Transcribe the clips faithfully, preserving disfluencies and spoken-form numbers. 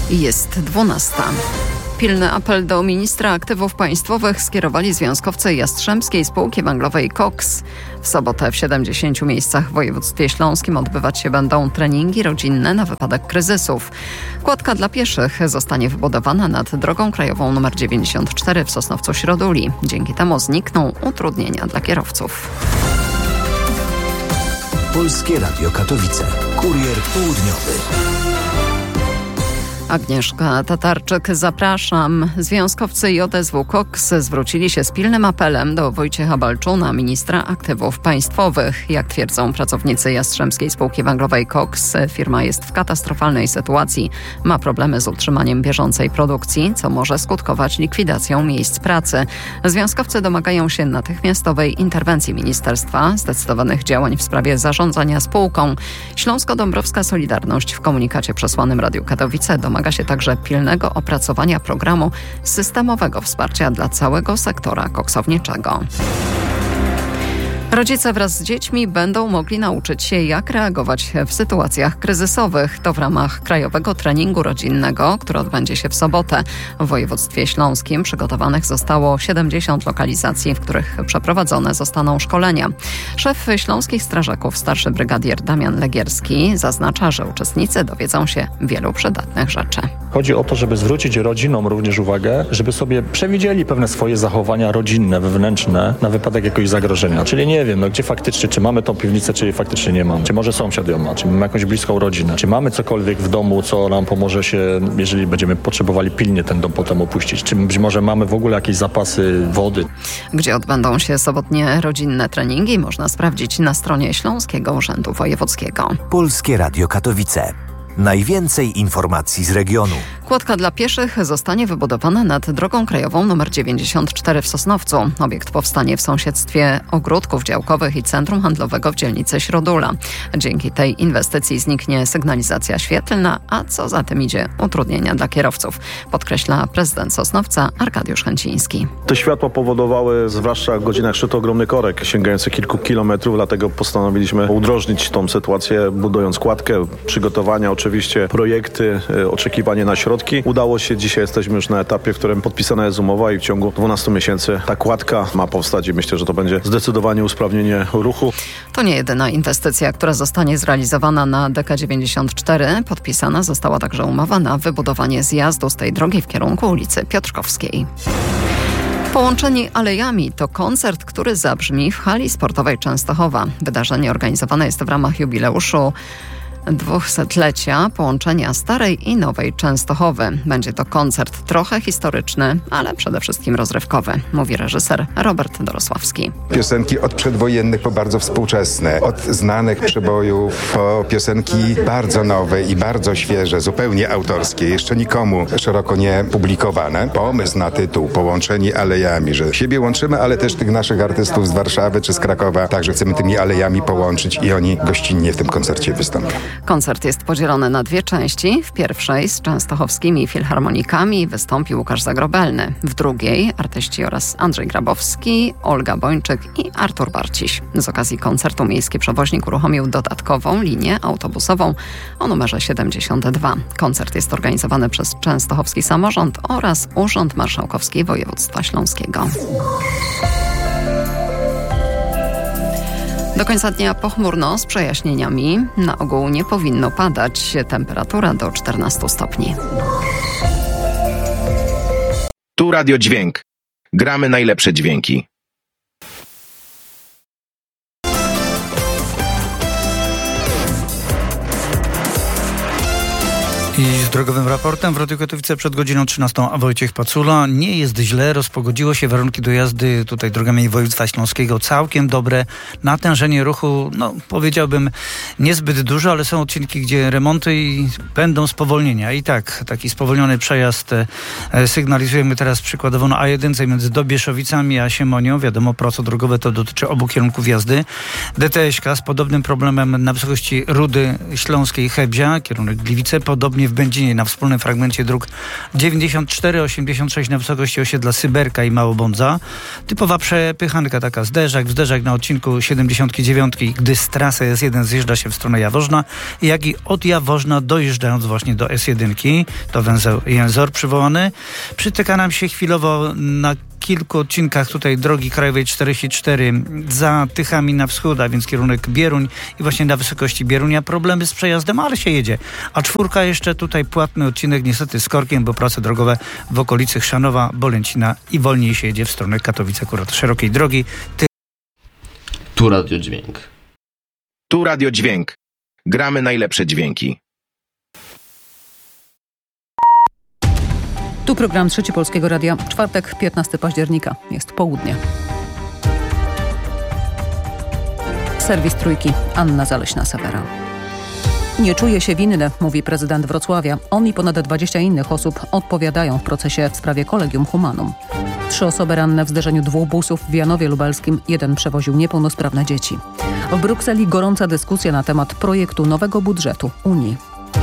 Jest dwunasta. Pilny apel do ministra aktywów państwowych skierowali związkowcy Jastrzębskiej Spółki Węglowej Koks. W sobotę w siedemdziesięciu miejscach w województwie śląskim odbywać się będą treningi rodzinne na wypadek kryzysów. Kładka dla pieszych zostanie wybudowana nad drogą krajową nr dziewięćdziesiąt cztery w Sosnowcu-Środuli. Dzięki temu znikną utrudnienia dla kierowców. Polskie Radio Katowice. Kurier południowy. Agnieszka Tatarczyk, zapraszam. Związkowcy J S W Koks zwrócili się z pilnym apelem do Wojciecha Balczuna, ministra aktywów państwowych. Jak twierdzą pracownicy Jastrzębskiej Spółki Węglowej Koks, firma jest w katastrofalnej sytuacji. Ma problemy z utrzymaniem bieżącej produkcji, co może skutkować likwidacją miejsc pracy. Związkowcy domagają się natychmiastowej interwencji ministerstwa, zdecydowanych działań w sprawie zarządzania spółką. Śląsko-Dąbrowska Solidarność w komunikacie przesłanym Radiu Katowice domaga Domaga się także pilnego opracowania programu systemowego wsparcia dla całego sektora koksowniczego. Rodzice wraz z dziećmi będą mogli nauczyć się, jak reagować w sytuacjach kryzysowych. To w ramach Krajowego Treningu Rodzinnego, który odbędzie się w sobotę. W województwie śląskim przygotowanych zostało siedemdziesiąt lokalizacji, w których przeprowadzone zostaną szkolenia. Szef Śląskich Strażaków, starszy brygadier Damian Legierski, zaznacza, że uczestnicy dowiedzą się wielu przydatnych rzeczy. Chodzi o to, żeby zwrócić rodzinom również uwagę, żeby sobie przewidzieli pewne swoje zachowania rodzinne, wewnętrzne na wypadek jakiegoś zagrożenia. Czyli nie wiem, no gdzie faktycznie, czy mamy tą piwnicę, czy jej faktycznie nie mam. Czy może sąsiad ją ma, czy mamy jakąś bliską rodzinę. Czy mamy cokolwiek w domu, co nam pomoże się, jeżeli będziemy potrzebowali pilnie ten dom potem opuścić. Czy być może mamy w ogóle jakieś zapasy wody. Gdzie odbędą się sobotnie rodzinne treningi, można sprawdzić na stronie Śląskiego Urzędu Wojewódzkiego. Polskie Radio Katowice. Najwięcej informacji z regionu. Kładka dla pieszych zostanie wybudowana nad drogą krajową nr dziewięćdziesiąt cztery w Sosnowcu. Obiekt powstanie w sąsiedztwie ogródków działkowych i centrum handlowego w dzielnicy Środula. Dzięki tej inwestycji zniknie sygnalizacja świetlna, a co za tym idzie utrudnienia dla kierowców, podkreśla prezydent Sosnowca Arkadiusz Chęciński. Te światła powodowały, zwłaszcza w godzinach szczytu, ogromny korek sięgający kilku kilometrów, dlatego postanowiliśmy udrożnić tą sytuację, budując kładkę, przygotowania, oczywiście projekty, oczekiwanie na środki. Udało się, dzisiaj jesteśmy już na etapie, w którym podpisana jest umowa i w ciągu dwunastu miesięcy ta kładka ma powstać i myślę, że to będzie zdecydowanie usprawnienie ruchu. To nie jedyna inwestycja, która zostanie zrealizowana na D K dziewięćdziesiąt cztery. Podpisana została także umowa na wybudowanie zjazdu z tej drogi w kierunku ulicy Piotrkowskiej. Połączeni Alejami to koncert, który zabrzmi w hali sportowej Częstochowa. Wydarzenie organizowane jest w ramach jubileuszu dwusetlecia połączenia Starej i Nowej Częstochowy. Będzie to koncert trochę historyczny, ale przede wszystkim rozrywkowy, mówi reżyser Robert Dorosławski. Piosenki od przedwojennych po bardzo współczesne, od znanych przebojów po piosenki bardzo nowe i bardzo świeże, zupełnie autorskie, jeszcze nikomu szeroko nie publikowane. Pomysł na tytuł Połączeni Alejami, że siebie łączymy, ale też tych naszych artystów z Warszawy czy z Krakowa, także chcemy tymi alejami połączyć i oni gościnnie w tym koncercie wystąpią. Koncert jest podzielony na dwie części. W pierwszej z częstochowskimi filharmonikami wystąpi Łukasz Zagrobelny. W drugiej artyści oraz Andrzej Grabowski, Olga Bończyk i Artur Barciś. Z okazji koncertu miejski przewoźnik uruchomił dodatkową linię autobusową o numerze siedemdziesiąt dwa. Koncert jest organizowany przez Częstochowski Samorząd oraz Urząd Marszałkowski Województwa Śląskiego. Do końca dnia pochmurno z przejaśnieniami. Na ogół nie powinno padać. Temperatura do czternastu stopni. Tu Radio Dźwięk. Gramy najlepsze dźwięki. I z drogowym raportem w Radiu Katowice przed godziną trzynastą, a Wojciech Pacula. Nie jest źle, rozpogodziło się, warunki do jazdy tutaj drogami województwa śląskiego całkiem dobre. Natężenie ruchu, no powiedziałbym niezbyt dużo, ale są odcinki, gdzie remonty i będą spowolnienia. I tak, taki spowolniony przejazd e, sygnalizujemy teraz przykładowo na A jeden między Dobieszowicami a Siemonią. Wiadomo, prace drogowe to dotyczy obu kierunków jazdy. D T S-ka z podobnym problemem na wysokości Rudy Śląskiej Hebzia, kierunek Gliwice, podobnie w Będzinie na wspólnym fragmencie dróg dziewięćdziesiąt cztery osiemdziesiąt sześć na wysokości osiedla Syberka i Małobądza. Typowa przepychanka taka, zderzak, zderzak na odcinku siedemdziesiąt dziewięć, gdy z trasy S jeden zjeżdża się w stronę Jaworzna, jak i od Jaworzna dojeżdżając właśnie do S jeden, to węzeł Jęzor przywołany. Przytyka nam się chwilowo na kilku odcinkach tutaj drogi krajowej czterdzieści cztery za Tychami na wschód, a więc kierunek Bieruń i właśnie na wysokości Bierunia problemy z przejazdem, ale się jedzie. A czwórka jeszcze tutaj płatny odcinek niestety z korkiem, bo prace drogowe w okolicy Chrzanowa, Bolęcina i wolniej się jedzie w stronę Katowic, akurat szerokiej drogi. Ty... Tu Radio Dźwięk. Tu Radio Dźwięk. Gramy najlepsze dźwięki. Tu program Trzeci Polskiego Radia. Czwartek, piętnastego października. Jest południe. Serwis Trójki. Anna Zaleśna-Sewera. Nie czuje się winny, mówi prezydent Wrocławia. On i ponad dwadzieścia innych osób odpowiadają w procesie w sprawie Collegium Humanum. Trzy osoby ranne w zderzeniu dwóch busów w Janowie Lubelskim. Jeden przewoził niepełnosprawne dzieci. W Brukseli gorąca dyskusja na temat projektu nowego budżetu Unii.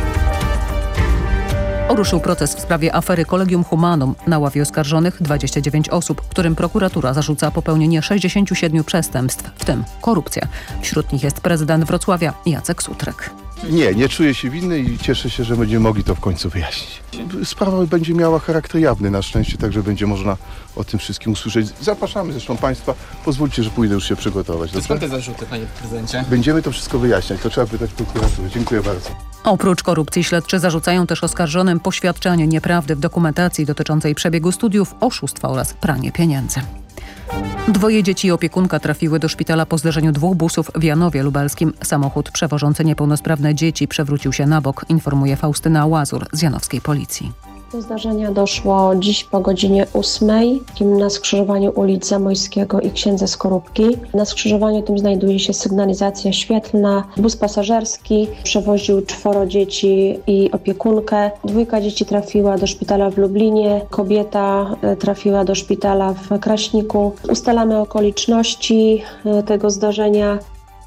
Ruszył proces w sprawie afery Collegium Humanum. Na ławie oskarżonych dwadzieścia dziewięć osób, którym prokuratura zarzuca popełnienie sześćdziesięciu siedmiu przestępstw, w tym korupcja. Wśród nich jest prezydent Wrocławia Jacek Sutrek. Nie, nie czuję się winny i cieszę się, że będziemy mogli to w końcu wyjaśnić. Sprawa będzie miała charakter jawny na szczęście, także będzie można o tym wszystkim usłyszeć. Zapraszamy zresztą Państwa. Pozwólcie, że pójdę już się przygotować. To skąd te zarzuty, panie prezydencie? Będziemy to wszystko wyjaśniać. To trzeba pytać prokuratury. Dziękuję bardzo. Oprócz korupcji śledczy zarzucają też oskarżonym poświadczanie nieprawdy w dokumentacji dotyczącej przebiegu studiów, oszustwa oraz pranie pieniędzy. Dwoje dzieci i opiekunka trafiły do szpitala po zderzeniu dwóch busów w Janowie Lubelskim. Samochód przewożący niepełnosprawne dzieci przewrócił się na bok, informuje Faustyna Łazur z janowskiej policji. Do zdarzenia doszło dziś po godzinie ósmej na skrzyżowaniu ulic Zamojskiego i Księdza Skorupki. Na skrzyżowaniu tym znajduje się sygnalizacja świetlna. Bus pasażerski przewoził czworo dzieci i opiekunkę. Dwójka dzieci trafiła do szpitala w Lublinie, kobieta trafiła do szpitala w Kraśniku. Ustalamy okoliczności tego zdarzenia.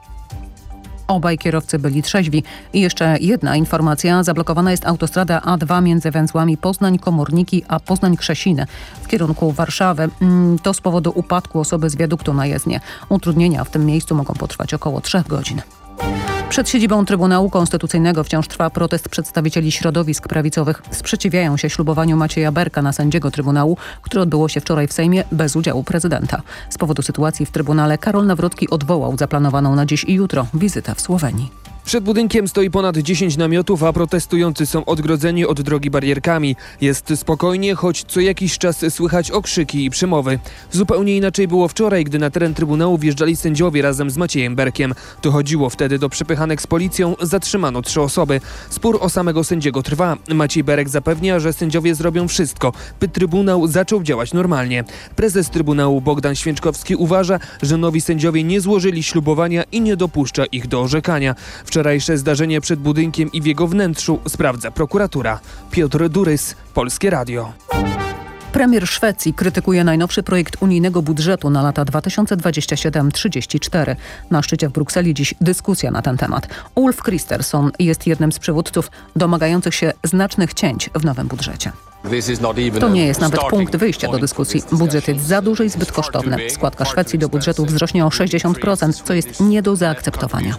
Obaj kierowcy byli trzeźwi. I jeszcze jedna informacja. Zablokowana jest autostrada A dwa między węzłami Poznań-Komorniki a Poznań-Krzesiny w kierunku Warszawy. To z powodu upadku osoby z wiaduktu na jezdnię. Utrudnienia w tym miejscu mogą potrwać około trzech godzin. Przed siedzibą Trybunału Konstytucyjnego wciąż trwa protest przedstawicieli środowisk prawicowych. Sprzeciwiają się ślubowaniu Macieja Berka na sędziego Trybunału, które odbyło się wczoraj w Sejmie bez udziału prezydenta. Z powodu sytuacji w Trybunale Karol Nawrocki odwołał zaplanowaną na dziś i jutro wizytę w Słowenii. Przed budynkiem stoi ponad dziesięć namiotów, a protestujący są odgrodzeni od drogi barierkami. Jest spokojnie, choć co jakiś czas słychać okrzyki i przemowy. Zupełnie inaczej było wczoraj, gdy na teren Trybunału wjeżdżali sędziowie razem z Maciejem Berkiem. Dochodziło wtedy do przepychanek z policją, zatrzymano trzy osoby. Spór o samego sędziego trwa. Maciej Berek zapewnia, że sędziowie zrobią wszystko, by Trybunał zaczął działać normalnie. Prezes Trybunału Bogdan Święczkowski uważa, że nowi sędziowie nie złożyli ślubowania i nie dopuszcza ich do orzekania. Wczorajsze zdarzenie przed budynkiem i w jego wnętrzu sprawdza prokuratura. Piotr Durys, Polskie Radio. Premier Szwecji krytykuje najnowszy projekt unijnego budżetu na lata dwa tysiące dwudziesty siódmy do trzydziestego czwartego. Na szczycie w Brukseli dziś dyskusja na ten temat. Ulf Kristersson jest jednym z przywódców domagających się znacznych cięć w nowym budżecie. To nie jest nawet punkt wyjścia do dyskusji. Budżet jest za duży i zbyt kosztowny. Składka Szwecji do budżetu wzrośnie o sześćdziesiąt procent, co jest nie do zaakceptowania.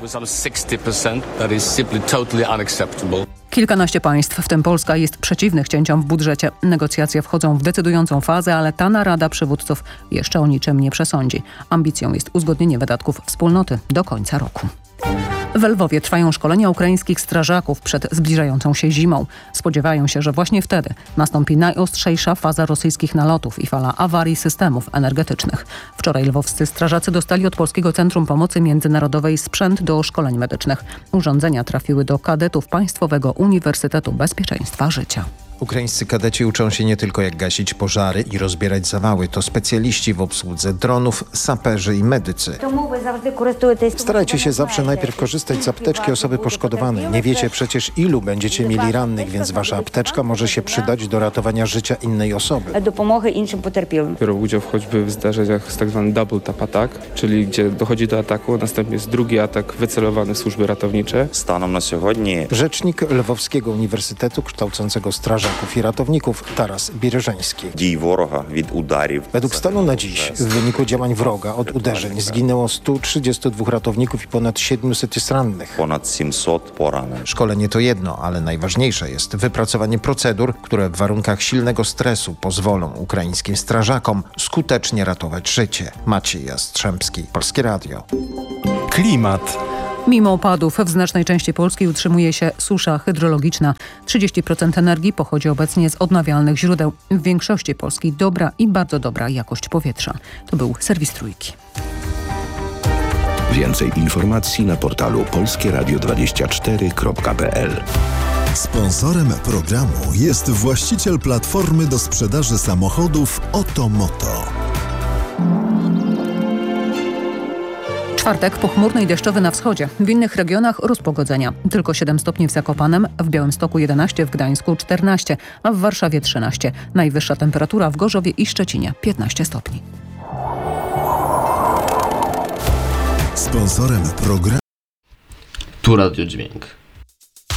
Kilkanaście państw, w tym Polska, jest przeciwnych cięciom w budżecie. Negocjacje wchodzą w decydującą fazę, ale ta narada przywódców jeszcze o niczym nie przesądzi. Ambicją jest uzgodnienie wydatków wspólnoty do końca roku. W Lwowie trwają szkolenia ukraińskich strażaków przed zbliżającą się zimą. Spodziewają się, że właśnie wtedy nastąpi najostrzejsza faza rosyjskich nalotów i fala awarii systemów energetycznych. Wczoraj lwowscy strażacy dostali od Polskiego Centrum Pomocy Międzynarodowej sprzęt do szkoleń medycznych. Urządzenia trafiły do kadetów Państwowego Uniwersytetu Bezpieczeństwa Życia. Ukraińscy kadeci uczą się nie tylko jak gasić pożary i rozbierać zawały. To specjaliści w obsłudze dronów, saperzy i medycy. Starajcie się zawsze najpierw korzystać z apteczki osoby poszkodowanej. Nie wiecie przecież, ilu będziecie mieli rannych, więc wasza apteczka może się przydać do ratowania życia innej osoby. Biorą udział choćby w zdarzeniach z tak zwanym double tap attack, czyli gdzie dochodzi do ataku, a następnie jest drugi atak wycelowany w służby ratownicze. Stanem na сегодня Rzecznik Lwowskiego Uniwersytetu kształcącego strażaków i ratowników Taras Biereżeński. Według stanu na dziś w wyniku działań wroga od uderzeń zginęło stu trzydziestu dwóch ratowników i ponad siedmiuset jest rannych. Szkolenie to jedno, ale najważniejsze jest wypracowanie procedur, które w warunkach silnego stresu pozwolą ukraińskim strażakom skutecznie ratować życie. Maciej Jastrzębski, Polskie Radio. Klimat. Mimo opadów w znacznej części Polski utrzymuje się susza hydrologiczna. trzydzieści procent energii pochodzi obecnie z odnawialnych źródeł. W większości Polski dobra i bardzo dobra jakość powietrza. To był serwis Trójki. Więcej informacji na portalu polskie radio dwadzieścia cztery kropka p l. Sponsorem programu jest właściciel platformy do sprzedaży samochodów Otomoto. Czwartek pochmurny i deszczowy na wschodzie. W innych regionach rozpogodzenia. Tylko siedem stopni w Zakopanem, w Białymstoku jedenaście, w Gdańsku czternaście, a w Warszawie trzynaście. Najwyższa temperatura w Gorzowie i Szczecinie piętnaście stopni. Sponsorem programu Tu Radio Dźwięk.